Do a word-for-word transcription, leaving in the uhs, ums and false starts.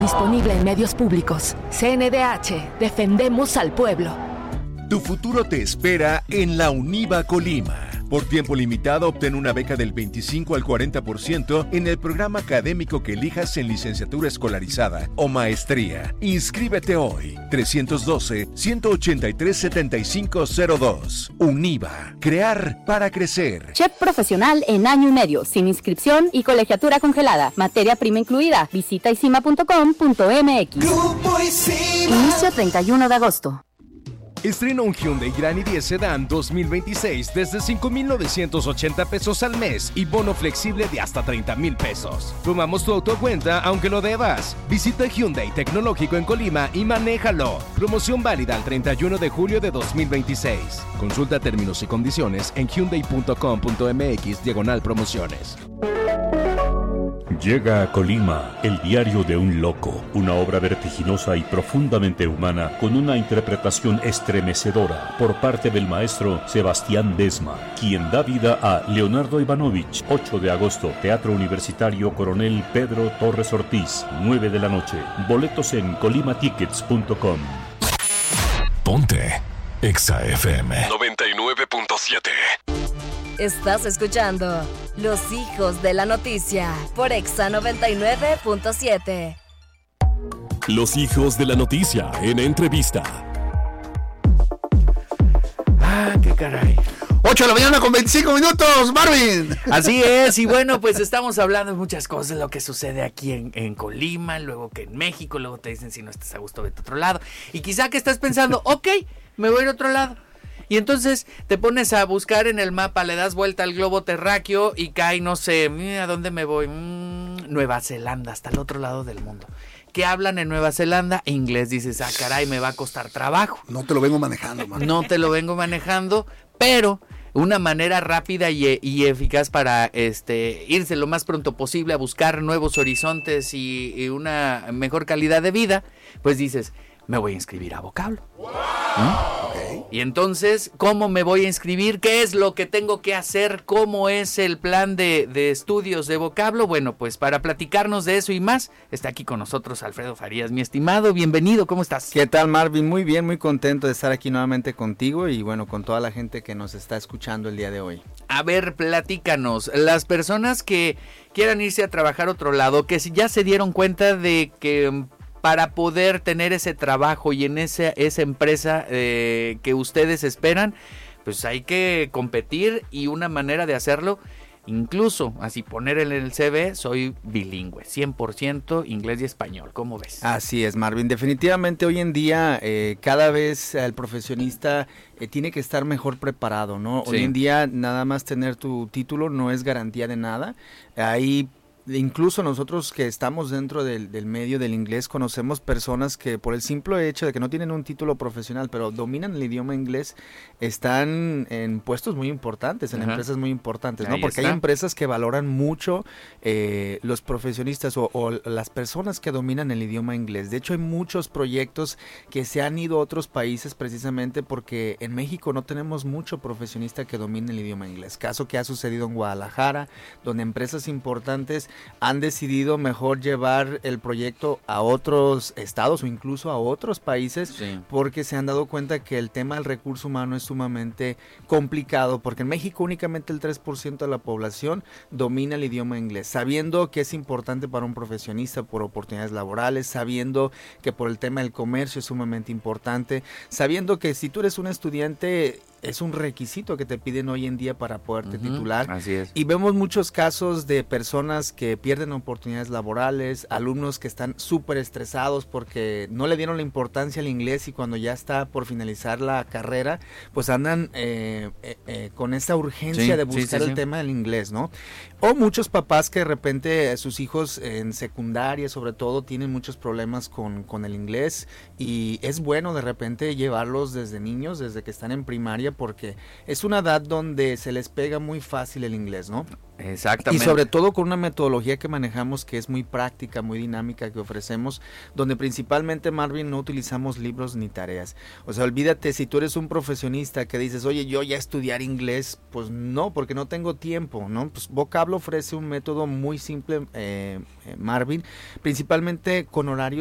Disponible en medios públicos. C N D H. Defendemos al pueblo. Tu futuro te espera en la UNIVA Colima. Por tiempo limitado, obtén una beca del veinticinco al cuarenta por ciento en el programa académico que elijas en licenciatura escolarizada o maestría. Inscríbete hoy. tres uno dos, uno ocho tres, siete cinco cero dos. UNIVA. Crear para crecer. Chef profesional en año y medio, sin inscripción y colegiatura congelada. Materia prima incluida. Visita isima punto com punto m x. Grupo Isima. Inicio treinta y uno de agosto. Estrena un Hyundai Grand i diez Sedan dos mil veintiséis desde cinco mil novecientos ochenta pesos al mes y bono flexible de hasta treinta mil pesos. Tomamos tu auto a cuenta aunque lo debas. Visita Hyundai Tecnológico en Colima y manéjalo. Promoción válida al treinta y uno de julio de dos mil veintiséis. Consulta términos y condiciones en hyundai punto com punto m x diagonal promociones. Llega a Colima, el diario de un loco, una obra vertiginosa y profundamente humana con una interpretación estremecedora por parte del maestro Sebastián Desma, quien da vida a Leonardo Ivanovich. ocho de agosto, Teatro Universitario Coronel Pedro Torres Ortiz, nueve de la noche. Boletos en colimatickets punto com. Ponte Exa F M noventa y nueve punto siete. Estás escuchando Los Hijos de la Noticia por Exa noventa y nueve punto siete. Los Hijos de la Noticia en entrevista. Ah, qué caray. ocho de la mañana con veinticinco minutos, Marvin. Así es, y bueno, pues estamos hablando de muchas cosas, lo que sucede aquí en, en Colima, luego que en México, luego te dicen si no estás a gusto vete a otro lado. Y quizá que estás pensando, ok, me voy a ir a otro lado. Y entonces te pones a buscar en el mapa, le das vuelta al globo terráqueo y cae, no sé, ¿a dónde me voy? Mm, Nueva Zelanda, hasta el otro lado del mundo. ¿Qué hablan en Nueva Zelanda? Inglés. Dices, ah, caray, me va a costar trabajo. No te lo vengo manejando, man. No te lo vengo manejando, pero una manera rápida y, y eficaz para este irse lo más pronto posible a buscar nuevos horizontes y, y una mejor calidad de vida, pues dices, me voy a inscribir a vocablo. ¿Mm? Okay. Y entonces, ¿cómo me voy a inscribir? ¿Qué es lo que tengo que hacer? ¿Cómo es el plan de, de estudios de vocablo? Bueno, pues para platicarnos de eso y más, está aquí con nosotros Alfredo Farías, mi estimado. Bienvenido, ¿cómo estás? ¿Qué tal, Marvin? Muy bien, muy contento de estar aquí nuevamente contigo y bueno, con toda la gente que nos está escuchando el día de hoy. A ver, platícanos. Las personas que quieran irse a trabajar a otro lado, que si ya se dieron cuenta de que para poder tener ese trabajo y en esa, esa empresa eh, que ustedes esperan, pues hay que competir y una manera de hacerlo, incluso así poner en el C V, soy bilingüe, cien por ciento inglés y español, ¿cómo ves? Así es, Marvin, definitivamente hoy en día eh, cada vez el profesionista eh, tiene que estar mejor preparado, ¿no? Sí. Hoy en día nada más tener tu título no es garantía de nada, hay incluso nosotros que estamos dentro del, del medio del inglés conocemos personas que por el simple hecho de que no tienen un título profesional pero dominan el idioma inglés están en puestos muy importantes, en Ajá. empresas muy importantes, ¿no? Ahí Porque está. Hay empresas que valoran mucho eh, los profesionistas o, o las personas que dominan el idioma inglés. De hecho hay muchos proyectos que se han ido a otros países precisamente porque en México no tenemos mucho profesionista que domine el idioma inglés. Caso que ha sucedido en Guadalajara, donde empresas importantes han decidido mejor llevar el proyecto a otros estados o incluso a otros países sí. porque se han dado cuenta que el tema del recurso humano es sumamente complicado porque en México únicamente el tres por ciento de la población domina el idioma inglés, sabiendo que es importante para un profesionista por oportunidades laborales, sabiendo que por el tema del comercio es sumamente importante, sabiendo que si tú eres un estudiante es un requisito que te piden hoy en día para poderte uh-huh, titular. Así es. Y vemos muchos casos de personas que pierden oportunidades laborales, alumnos que están súper estresados porque no le dieron la importancia al inglés y cuando ya está por finalizar la carrera, pues andan eh, eh, eh, con esa urgencia sí, de buscar sí, sí, el sí. tema del inglés, ¿no? O muchos papás que de repente sus hijos en secundaria sobre todo tienen muchos problemas con, con el inglés y es bueno de repente llevarlos desde niños, desde que están en primaria primaria porque es una edad donde se les pega muy fácil el inglés, ¿no? Exactamente. Y sobre todo con una metodología que manejamos que es muy práctica, muy dinámica que ofrecemos, donde principalmente, Marvin, no utilizamos libros ni tareas. O sea, olvídate, si tú eres un profesionista que dices, oye, yo ya estudiar inglés, pues no, porque no tengo tiempo, ¿no? Pues Vocablo ofrece un método muy simple, eh, eh, Marvin, principalmente con horarios